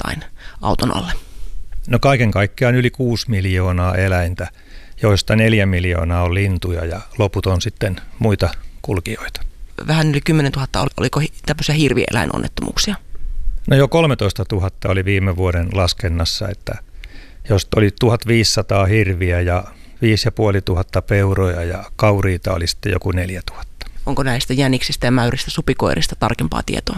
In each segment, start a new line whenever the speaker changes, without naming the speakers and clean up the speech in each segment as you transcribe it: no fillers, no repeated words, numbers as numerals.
eläin auton alle?
No kaiken kaikkiaan yli 6 miljoonaa eläintä, joista 4 miljoonaa on lintuja ja loput on sitten muita kulkijoita.
Vähän yli 10 000, oliko tämmöisiä hirvieläinonnettomuuksia?
No jo 13 000 oli viime vuoden laskennassa, että jos oli 1500 hirviä ja 5500 peuroja ja kauriita oli sitten joku 4000.
Onko näistä jäniksistä ja mäyristä supikoirista tarkempaa tietoa?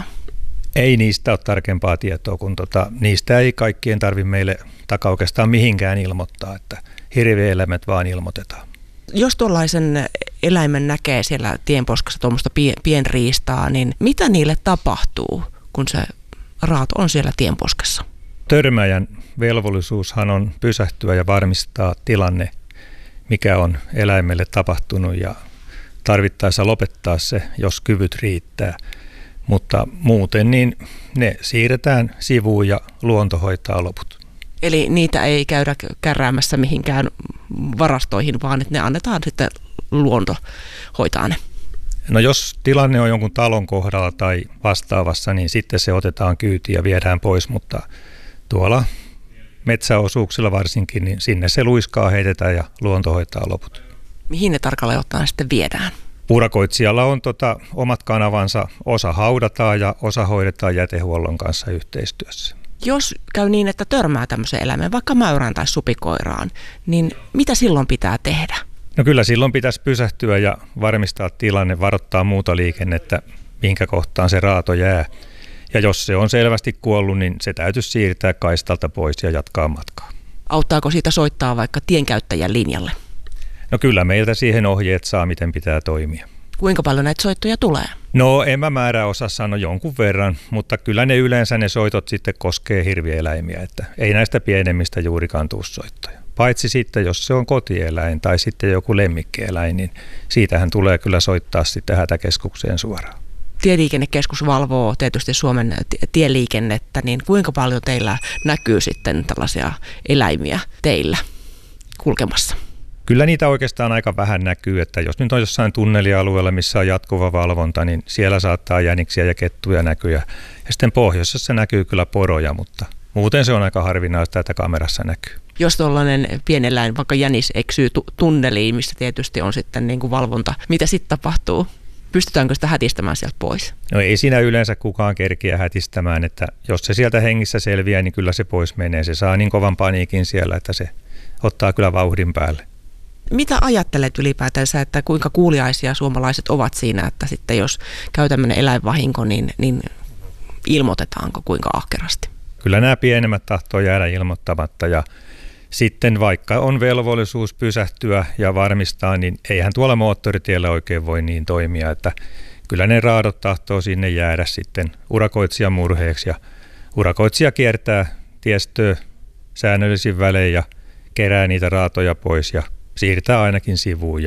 Ei niistä ole tarkempaa tietoa, kun niistä ei kaikkien tarvitse meille oikeastaan mihinkään ilmoittaa, että hirvieläimet vaan ilmoitetaan.
Jos tuollaisen eläimen näkee siellä tienposkassa tuommoista pienriistaa, niin mitä niille tapahtuu, kun se raato on siellä tienposkessa?
Törmäjän velvollisuushan on pysähtyä ja varmistaa tilanne, mikä on eläimelle tapahtunut ja tarvittaessa lopettaa se, jos kyvyt riittää. Mutta muuten niin ne siirretään sivuun ja luonto hoitaa loput.
Eli niitä ei käydä kärräämässä mihinkään varastoihin, vaan että ne annetaan sitten luonto hoitaa ne.
No jos tilanne on jonkun talon kohdalla tai vastaavassa, niin sitten se otetaan kyytiin ja viedään pois, mutta tuolla metsäosuuksilla varsinkin, niin sinne se luiskaa heitetään ja luonto hoitaa loput.
Mihin ne tarkalleen ottaen sitten viedään?
Urakoitsijalla on omat kanavansa, osa haudataan ja osa hoidetaan jätehuollon kanssa yhteistyössä.
Jos käy niin, että törmää tämmöiseen eläimeen, vaikka mäyrään tai supikoiraan, niin mitä silloin pitää tehdä?
No kyllä silloin pitäisi pysähtyä ja varmistaa tilanne, varoittaa muuta liikennettä, minkä kohtaan se raato jää. Ja jos se on selvästi kuollut, niin se täytyisi siirtää kaistalta pois ja jatkaa matkaa.
Auttaako siitä soittaa vaikka tienkäyttäjän linjalle?
No kyllä meiltä siihen ohjeet saa, miten pitää toimia.
Kuinka paljon näitä soittoja tulee?
No en mä määrä osaa sanoa jonkun verran, mutta kyllä ne yleensä ne soitot sitten koskee hirvieläimiä, että ei näistä pienemmistä juurikaan tule soittoja. Paitsi sitten, jos se on kotieläin tai sitten joku lemmikkieläin, niin siitähän tulee kyllä soittaa sitten hätäkeskukseen suoraan.
Tieliikennekeskus valvoo tietysti Suomen tieliikennettä, niin kuinka paljon teillä näkyy sitten tällaisia eläimiä teillä kulkemassa?
Kyllä niitä oikeastaan aika vähän näkyy, että jos nyt on jossain tunnelialueella, missä on jatkuva valvonta, niin siellä saattaa jäniksiä ja kettuja näkyä. Ja sitten pohjoisessa näkyy kyllä poroja, mutta muuten se on aika harvinaista, että kamerassa näkyy.
Jos tuollainen pieneläin, vaikka jänis, eksyy tunneliin, missä tietysti on sitten niin kuin valvonta, mitä sitten tapahtuu? Pystytäänkö sitä hätistämään sieltä pois?
No ei siinä yleensä kukaan kerkiä hätistämään, että jos se sieltä hengissä selviää, niin kyllä se pois menee. Se saa niin kovan paniikin siellä, että se ottaa kyllä vauhdin päälle.
Mitä ajattelet ylipäätänsä, että kuinka kuuliaisia suomalaiset ovat siinä, että sitten jos käy tämmöinen eläinvahinko, niin ilmoitetaanko kuinka ahkerasti?
Kyllä nämä pienemmät tahtoo jäädä ilmoittamatta ja sitten vaikka on velvollisuus pysähtyä ja varmistaa, niin eihän tuolla moottoritiellä oikein voi niin toimia, että kyllä ne raadot tahtoo sinne jäädä sitten urakoitsijan murheeksi ja urakoitsija kiertää tiestöä säännöllisin välein ja kerää niitä raatoja pois ja siirtää ainakin sivuun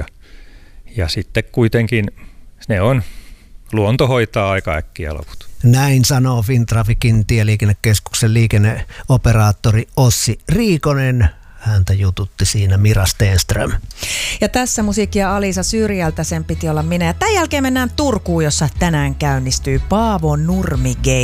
ja sitten kuitenkin luonto hoitaa aika äkkiä loput.
Näin sanoo Fintraficin tieliikennekeskuksen liikenneoperaattori Ossi Riikonen. Häntä jututti siinä Mira Stenström.
Ja tässä musiikkia Alisa Syrjältä, sen piti olla minä. Ja tämän jälkeen mennään Turkuun, jossa tänään käynnistyy Paavo Nurmi Gate.